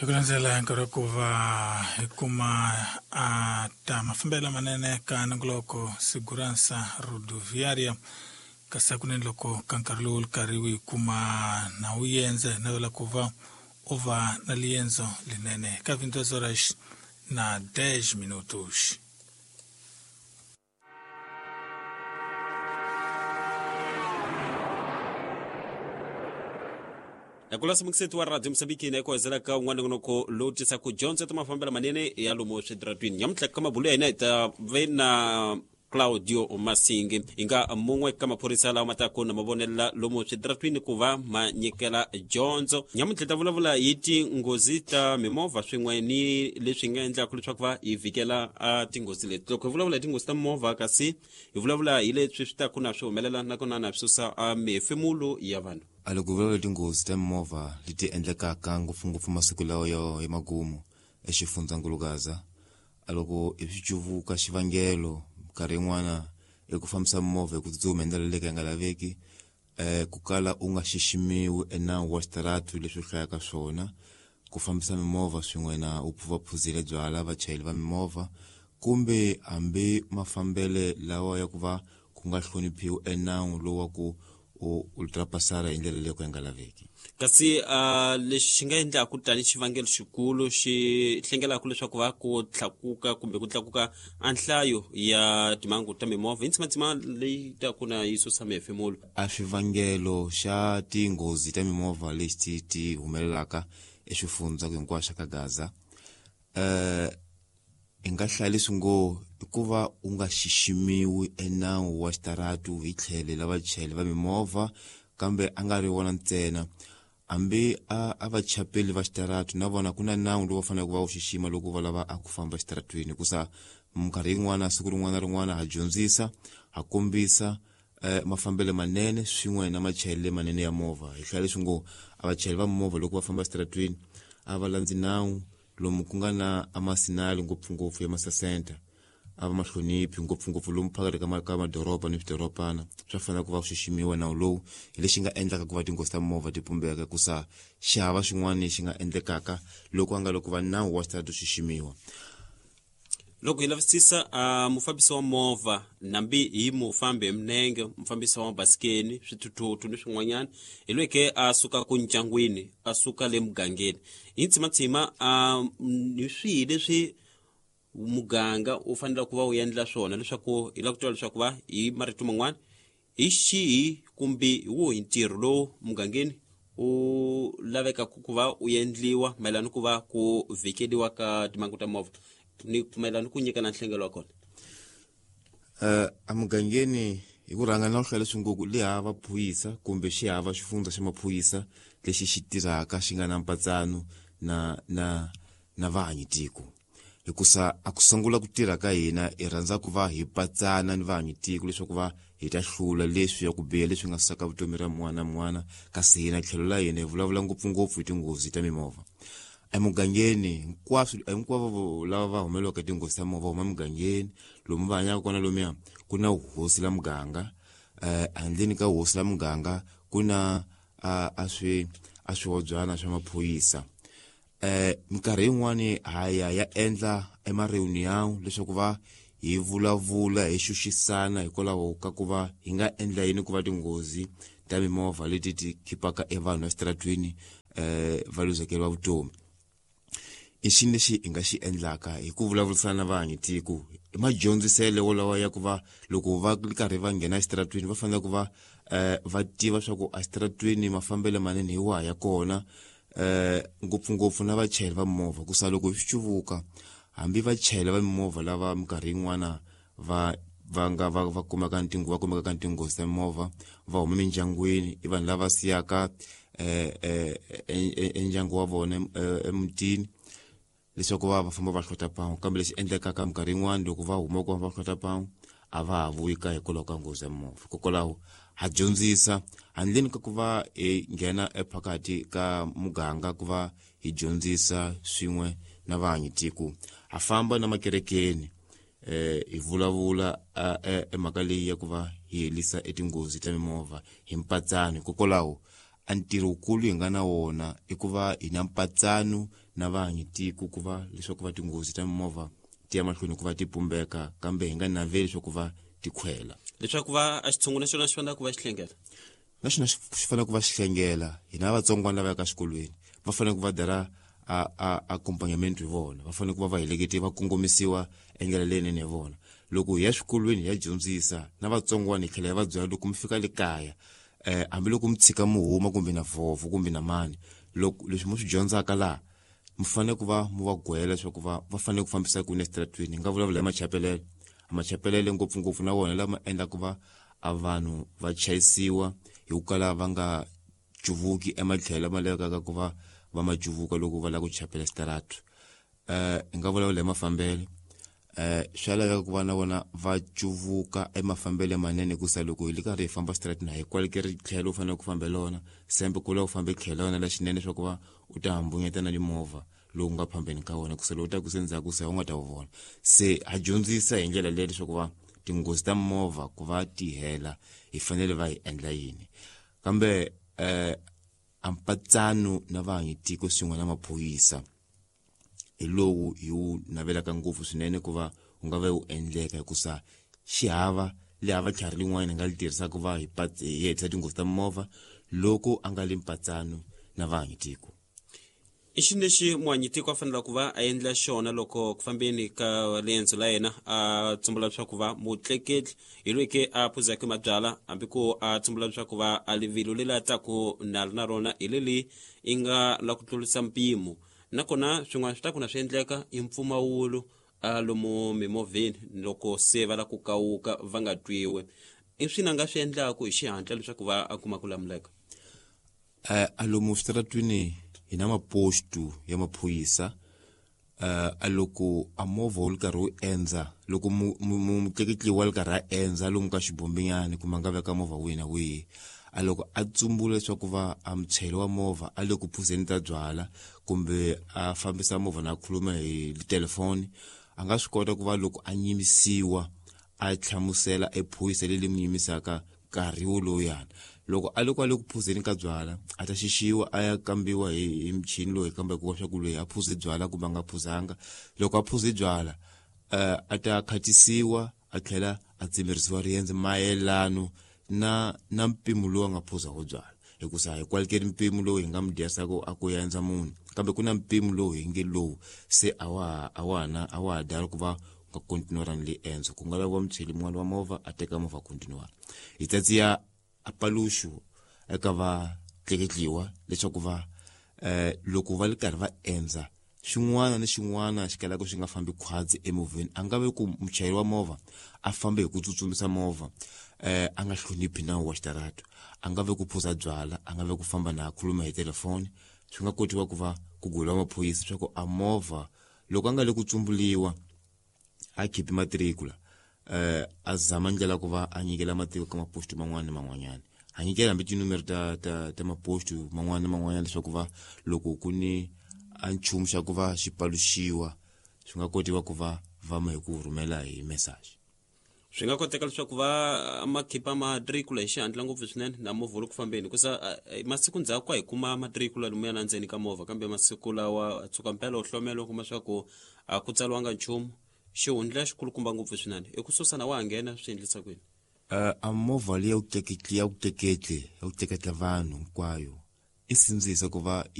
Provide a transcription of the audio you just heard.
Hikunanzela nkara kuva hikuma ta mafambela manene ka nangoloko segurança rodoviária kasakune loko kankarlul kariwi kuma na uyenze na wala kuva ova na lienzo linene ka 22 horas na 10 minutos. Nakulasa muksetu wa Radio Msambiki na kwa zala ka ngwana ngonoko loti sa ku Johnson tama fambela manene ya lomo shedratwin nyamtla kama bulu ina ita vena Claudio Masingi inga mungwe kama polisa la matako na mabonela lomo shedratwin kuva manyekela Johnson nyamtla tavulavula yiti ngozita mimova swingwe ni leswinga endla kulitwa kwa ivikela tingozi le to kuvulavula tingozi mova kasi ivulavula ile twista kuna sho melela nakona na psusa mefemulo ya vanhu alokuvula tingozi ta mova liti endlekaka ngopfungopfu masiku lawa yo emagumu exifundzangulukaza aloko iphichuvuka xivangelo nkarhi yin'wana eku fambisa mova hi ku tsutsuma endlela leyi ka nga laveki ku kala u nga xiximiwi enawu wa xitaratu leswi hlayaka swona ku fambisa mimova swin'we na u phuvaphuzile byala vachayeli va mimova kumbe hambi mafambele lawa ya ku va ku nga hloniphiwi enawu lowu wa ku ultrapasara indlela leyi ku nga laveki kasi lexi nga endla ku tani xivangelo xikulu xi hlengela ku leswaku va ku tlakuka kumbe ku tlakuka anhlayo ya timangu ta mimovha intsima leyi ta kuna yiso samefemulo a xivangelo xa tinghozi ta mimovha lexi ti humelelaka exifundza hinkwaswo ka Gaza inga hlaya leswi ngo hikuva u nga xiximiwi enawu wa xitaratu hi tlhele lava chayeli va mimovha kambe a nga ri wona ntsena hambi a vachapeli va xitaratu na vona ku na nawu lowu fanele ku va u xixima loko va lava a ku famba xitaratwini kusa minkarhi yin'wana siku rin'wana rin'wana ha dyondzisa ha kombisa mafambele manene swin'we na machayelele manene ya movha hi hlaya leswi ngo a vachayeli va mimovha loko va famba xitaratwini a va landzi nawu lomu ku nga na amasinali ngopfungopfu ya masasenta a va mahloniphi ngopfungopfu lomu phakati ka madoroba ni swidorobana swa fanele ku va xiximiwa nawu lowu hi lexi nga endlaka ku va tinghozi ta movha ti pumbeka kusa xava swin'wana xi nga endlekaka loko loko va nawu wa xitaratu xiximiwa loko hi lavisisa mufambisi wa movha nambi hi mufambi emnenge mufambisi wa basikeni swithuthuthu ni swin'wanyana hi lweke a suka ku ndyangwini a suka le mugangeni hi ntsimatsima ni swihi leswi muganga u fanele ku va u endla swona leswaku hi la ku twa leswaku va hi marito man'wana hi xihi kumbe wo hi ntirho lowu mugangeni u laveka ku va u endliwa mayelana ku va ku vekeliwa ka timangu ta movha ni mayelana ku nyika na nhlengelo wa kona a mugangeni hi ku rhanga na u hlaya leswi ngo le hava phoyisa kumbe xi hava xifundza xa maphoyisa lexi xi tirhaka xi nga na mpatsano na vahanyitiko hikusa a ku sungula ku tirha ka hina hi rhandza ku va hi patsana ni vahanyitiko leswaku va hi ta hlula leswi ya ku biha leswi nga saka vutomi ra mwana kasi hina tlhelo la hina hi vulavula ngopfungopfu hi tinghozi ta mimovha emugangeni hinkwavo lava va humelelaka tinghozi ta movha huma mugangeni lomu va hanyaka kona lomuya ku na hosi la muganga handleni ka hosi la muganga ku na a swihobyana swa maphoyisa minkarhi yin'wani ya endla emareunion leswaku va hi vulavula hi xuxisana hikwalaho ka ku va hi nga endla yini ku va tinghozi ta mimovha leti ti khipaka evanhu esitaratwini va luzekeriwa vutomi i xilo lexi hi nga xi endlaka hi ku vulavurisana na vahanyitiko i madyondzisele wolawa ya ku va loko va karhi va nghena esitaratwini va fanele ku va va tiva swa ku esitaratwini mafambele manene hi waha ya kona ngopfungopfu na vachayeli va mimovha kusa loko hi swichuvuka hambi vachayeli va mimovha lava minkarhi yin'wana va kumeka ntinghozi ta mimovha va huma mindyangwini i vanhu lava siyaka endyangu wa vona emutini leswaku va famba va hlota pangu kambe lexi endlekaka minkarhi yin'wana loko va huma ku va hlota pangu a va ha vuyi ka hikwalaho ka nghozi ya mimovha hikokwalaho ha dyondzisa handleni ka ku va hi nghena ephakati ka muganga ku va hi dyondzisa swin'we na vahanyitiko ha famba na makerekeni hi vulavula emhaka leyi ya ku va hi helisa etinghozi ta mimovha hi mpatsani hikokwalaho ntirho wukulu hi nga na wona i ku va hi na mpatsano na vahanyitiko ku va leswaku va tinghozi ta mimovha ti ya mahlweni ku va ti pumbeka kambe hi nga naveli leswaku va ti khwela leswaku va a xitshungu xona xi fanele ku va xihlengela na xona xi fanele ku va xihlengela hina vatsongwana lava yaka xikolweni va fanele ku va dira accompagnement hi vona va fanele ku va helekete va kongomisiwa endlela leyinene hi vona loko hi ya swikolweni hi ya dyondzisa na vatsongwana hi tlhela hi va byela loko mi fika le kaya hambiloko mi tshika mi huma kumbe na vhovho kumbe na mani loko leswi mo swi dyondzaka laha mi fanele ku va mu va gwela leswaku va fanele ku fambisa ku estratweni hi nga vulavula hi machapelele ngopfungopfu na wona lama endla ku va a vanhu va chayisiwa hi ku kala va nga cuvuki ematlhelo ma lavekaka ku va ma cuvuka loko va lava ku chapela staratu hi nga vulavula hi mafambele swa laveka ku va na vona va cuvuka emafambele manene kusa loko hi le karhi hi famba straight na hi kwalekeri tlhelo u fanele ku famba lona sembe ku la u fambe tlhelo lona la xinene swa ku va u ta hambungeta na limovha lowu nga phambeni ka wona kusa loko u ta ku sendzhaku se u nga ta wu vona se ha dyondzisa hi ndlela leyi leswaku va tinghozi ta mimovha ku va ti hela hi fanele va hi endla yini kambe ampatsano na vahanyitiko swin'we na maphoyisa hi lowu hi wu navelaka ngopfu swinene ku va u nga va wu endleka hikusa xihava le hava tlhari lin'wana nga li tirhisa ku va hi hetisa tinghozi ta mimovha loko a nga le mpatsano na vahanyitiko i xi lexi muhanyitiko a fanela ku va a endla xona loko ku fambeni ka riendzo la yena a tsumbula leswaku va mutleketli hi loyi a phuzaka mabyala hambi ku a tsumbula leswaku va a livilo leri a taku na rona hi leli i nga la ku tlurisa mpimo nakona swin'wana swi ta ku na swi endleka i mpfumawulo lomu mimovheni loko se va la ku kawuka va nga twiwe i swina nga swi endlaku hi xihatla leswaku va a kuma ku lamuleka lomu switaratwini hi na mapostu ya maphoyisa loko a movha wu ri karhi wu endza loko mutleketli wa ri karhi a endza lomu ka xibombinyana kumbe a nga veka movha wihi na wihi loko a tsumbula leswaku va a muchayeri wa movha a le ku phuzeni ta byala kumbe a fambisa movha na khuluma hi telefoni a nga swi kota ku va loko a nyimisiwa a tlhamusela ephoyisa leli mi yimisaka nkarhi woloyana loko a loko a le ku phuzeni ka byala a ta xixiwa a ya kambiwa hi michini loyi kambe ku swa ku loyi a phuze byala kumbe a nga phuzanga loko a phuze byala a ta khatisiwa a tlhela a tsimerisiwa riendzo mayelano na mpimo lowu a nga phuza wo byala hikusa hi kwalekeri mpimo lowu hi nga mu dyasaka a ku endza munhu kambe ku na mpimo lowu hi nge lowu se a wa ha dala ku va nga kontinuarani le endzo ku nga laviwa muchayeri mun'wana wa movha a teka movha kontinuari hi tatsiya a paluxu eka vatleketliwa leswaku va loko va le karhi va endza xin'wana na xin'wana xi kalaka xi nga fambi khwatsi emovheni a nga ve ku muchayeri wa movha a fambe hi ku tsutsumisa movha a nga hloniphi nawu wa xitarata a nga ve ku phuza byala a nga ve ku famba na khuluma hi telefoni swi nga kotiwa ku va ku goliwa maphoyisa swa ku a movha loko a nga le ku tsumbuliwa a khiphi matricula a zama ndlela ku va a nyikela matiko ka mapostu man'wana na man'wanyana a nyikela hambi tinumero ta mapostu man'wana na man'wanyana leswaku va loko ku ni a nchumu xa ku va xi paluxiwa swi nga kotiwa ku va ma hi ku rhumela hi message swi nga koteka leswaku va makhipa matricula hi xihatla ngopfu swinene na movha wu ku fambeni kusa masiku ndzhaku hi kuma matricula lomu ya nandzeni ka movha kambe masiku lawa tshuka mpela u hlomela u kuma swa ku a ku tsaliwanga nchumu xihundla xikulukumba ngopfu swinene i ku susana wa nghena swi endlisa kwini a movha leyi ya ku tleketla vanhu hinkwayo i sindzisa ku va